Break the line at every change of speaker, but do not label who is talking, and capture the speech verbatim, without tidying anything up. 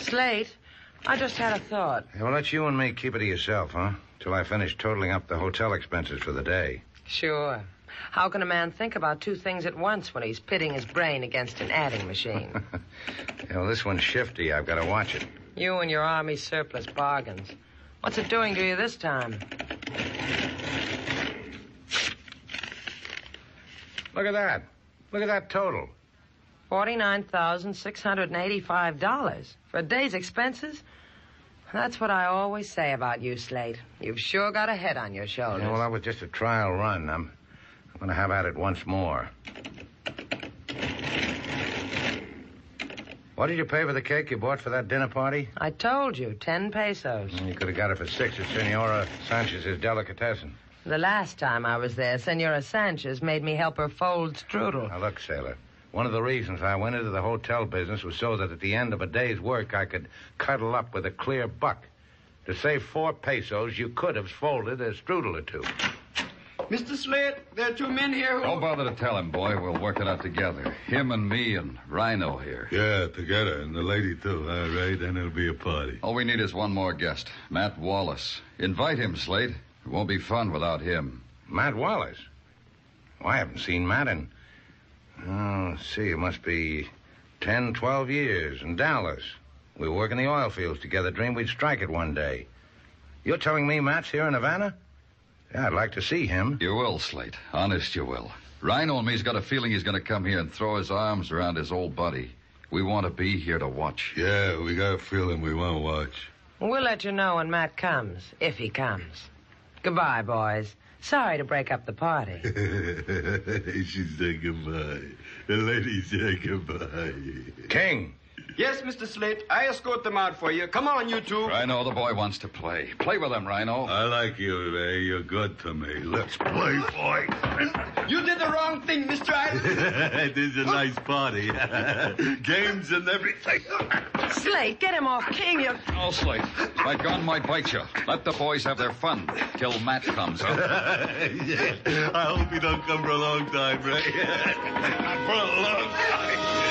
Slate, I just had a thought.
Yeah, well, let you and me keep it to yourself, huh? Till I finish totaling up the hotel expenses for the day.
Sure. How can a man think about two things at once when he's pitting his brain against an adding machine?
Yeah, well, this one's shifty. I've got to watch it.
You and your army surplus bargains. What's it doing to you this time?
Look at that. Look at that total.
forty-nine thousand six hundred eighty-five dollars for a day's expenses? That's what I always say about you, Slate. You've sure got a head on your shoulders.
Yeah, well, that was just a trial run. I'm, I'm going to have at it once more. What did you pay for the cake you bought for that dinner party?
I told you, ten pesos.
You could have got it for six at Senora Sanchez's delicatessen.
The last time I was there, Senora Sanchez made me help her fold strudel.
Now, look, sailor. One of the reasons I went into the hotel business was so that at the end of a day's work I could cuddle up with a clear buck. To save four pesos, you could have folded a strudel or two.
Mister Slate, there are two men here who...
Don't bother to tell him, boy. We'll work it out together. Him and me and Rhino here.
Yeah, together. And the lady, too. All right, then it'll be a party.
All we need is one more guest, Matt Wallace. Invite him, Slate. It won't be fun without him.
Matt Wallace? Well, I haven't seen Matt in... Oh, let's see, it must be ten, twelve years in Dallas. We were working the oil fields together, dreamed we'd strike it one day. You're telling me Matt's here in Havana? Yeah, I'd like to see him.
You will, Slate. Honest, you will. Rhino and me's got a feeling he's going to come here and throw his arms around his old buddy. We want to be here to watch.
Yeah, we got a feeling we want to watch.
We'll let you know when Matt comes, if he comes. Goodbye, boys. Sorry to break up the party.
She said goodbye. The lady said goodbye.
King.
Yes, Mister Slate, I escort them out for you. Come on, you two.
Rhino, the boy wants to play. Play with him, Rhino.
I like you, Ray. You're good to me. Let's play, boy.
You did the wrong thing, Mister Idle.
This is a nice party. Games and everything.
Slate, get him off King. You...
Oh, Slate. My gun might bite you. Let the boys have their fun till Matt comes, huh?
Yeah. I hope he don't come for a long time, Ray. For a long time.